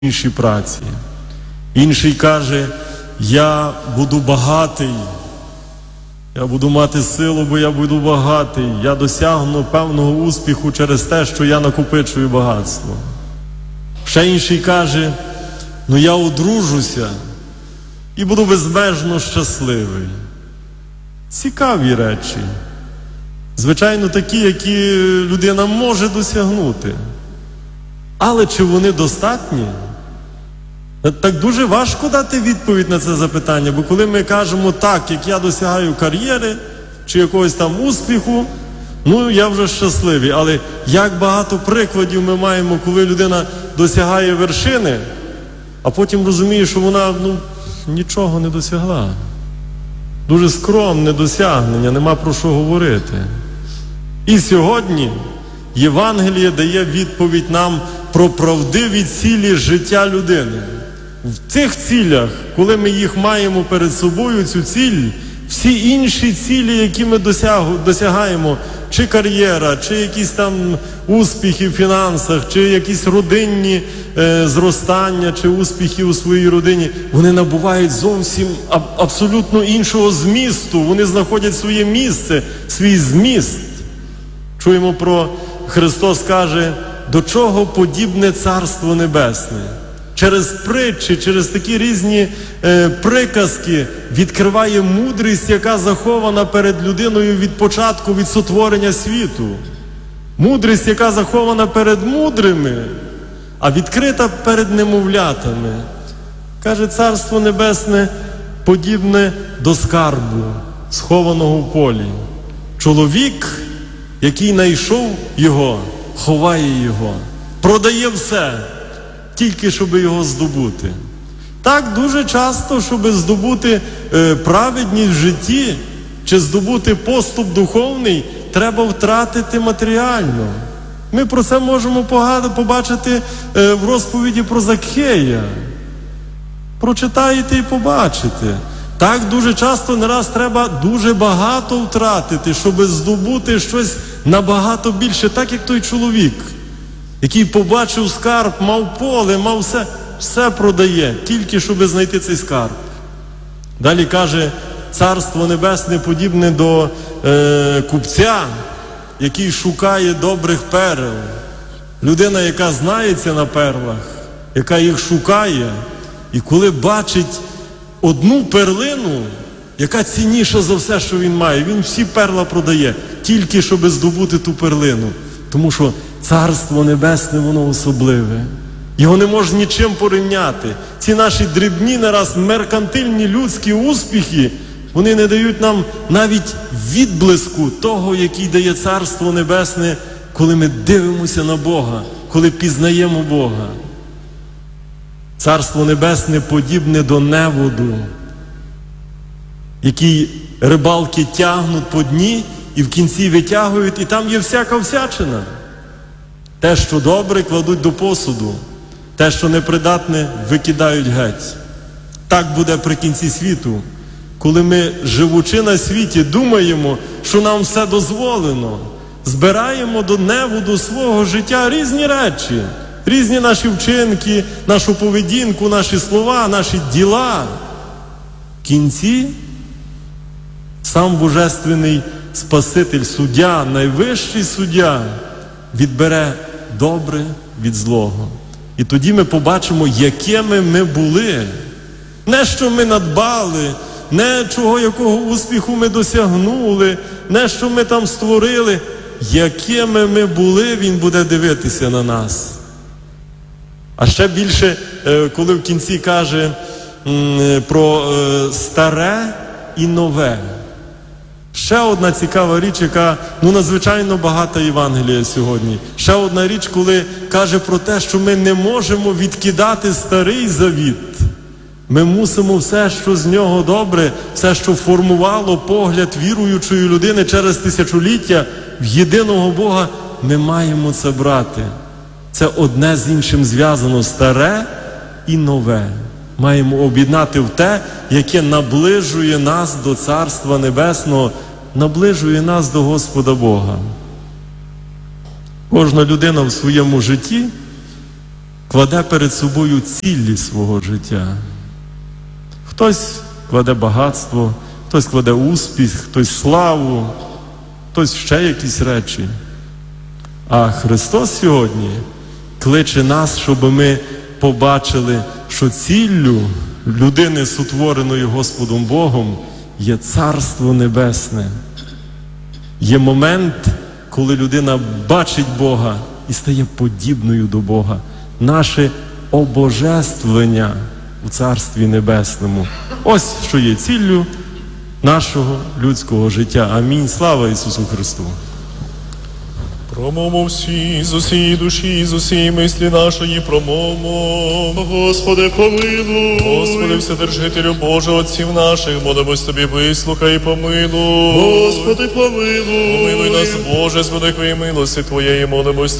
іншій праці. Інший каже, я буду багатий, я буду мати силу, бо я буду багатий, я досягну певного успіху через те, що я накопичую багатство. Ще інший каже, я одружуся і буду безмежно щасливий. Цікаві речі. Звичайно, такі, які людина може досягнути. Але чи вони достатні? Так дуже важко дати відповідь на це запитання, бо коли ми кажемо так, як я досягаю кар'єри, чи якогось там успіху, я вже щасливий. Але як багато прикладів ми маємо, коли людина досягає вершини, а потім розуміє, що вона нічого не досягла. Дуже скромне досягнення, нема про що говорити. І сьогодні Євангеліє дає відповідь нам про правдиві цілі життя людини. В цих цілях, коли ми їх маємо перед собою, цю ціль, всі інші цілі, які ми досягаємо, чи кар'єра, чи якісь там успіхи в фінансах, чи якісь родинні зростання, чи успіхи у своїй родині, вони набувають зовсім абсолютно іншого змісту, вони знаходять своє місце, свій зміст. Чуємо про, Христос каже, до чого подібне Царство Небесне. Через притчі, через такі різні приказки відкриває мудрість, яка захована перед людиною від початку, від сотворення світу. Мудрість, яка захована перед мудрими, а відкрита перед немовлятами. Каже, Царство Небесне подібне до скарбу, схованого в полі. Чоловік, який знайшов його, ховає його, продає все, тільки щоб його здобути. Так дуже часто, щоб здобути праведність в житті, чи здобути поступ духовний, треба втратити матеріально. Ми про це можемо побачити в розповіді про Закхея. Прочитаєте і побачите. Так дуже часто не раз треба дуже багато втратити, щоб здобути щось набагато більше, так як той чоловік, який побачив скарб, мав поле, мав все продає, тільки щоб знайти цей скарб. Далі каже, Царство Небесне подібне до купця, який шукає добрих перел. Людина, яка знається на перлах, яка їх шукає, і коли бачить одну перлину, яка цінніша за все, що він має, він всі перла продає, тільки щоб здобути ту перлину. Тому що Царство Небесне, воно особливе. Його не можна нічим порівняти. Ці наші дрібні, нараз меркантильні людські успіхи, вони не дають нам навіть відблиску того, який дає Царство Небесне, коли ми дивимося на Бога, коли пізнаємо Бога. Царство Небесне подібне до неводу, який рибалки тягнуть по дні і в кінці витягують, і там є всяка всячина. Те, що добре, кладуть до посуду, те, що непридатне, викидають геть. Так буде при кінці світу, коли ми, живучи на світі, думаємо, що нам все дозволено, збираємо до неводу свого життя різні речі, різні наші вчинки, нашу поведінку, наші слова, наші діла. В кінці сам Божественний Спаситель, суддя, найвищий суддя, відбере добре від злого. І тоді ми побачимо, якими ми були. Не що ми надбали, не якого успіху ми досягнули, не що ми там створили. Якими ми були, Він буде дивитися на нас. А ще більше, коли в кінці каже про старе і нове. Ще одна цікава річ, яка надзвичайно багата Євангелія сьогодні. Ще одна річ, коли каже про те, що ми не можемо відкидати старий завіт. Ми мусимо все, що з нього добре, все, що формувало погляд віруючої людини через тисячоліття в єдиного Бога, ми маємо це брати. Це одне з іншим зв'язано, старе і нове. Маємо об'єднати в те, яке наближує нас до Царства Небесного, наближує нас до Господа Бога. Кожна людина в своєму житті, кладе перед собою цілі свого життя. Хтось кладе багатство, хтось кладе успіх, хтось славу, хтось ще якісь речі. А Христос сьогодні кличе нас, щоб ми побачили, що ціллю людини, сотвореної Господом Богом, є Царство Небесне. Є момент, коли людина бачить Бога і стає подібною до Бога. Наше обожествлення у Царстві Небесному. Ось, що є ціллю нашого людського життя. Амінь. Слава Ісусу Христу! Промовмо всі, з усієї душі, з усієї мислі нашої промовмо. Господи, помилуй. Господи, Вседержителю Боже, отців наших, молимось Тобі, вислухай і помилуй. Господи, помилуй. Помилуй нас, Боже, з великої милості Твоєї, молимось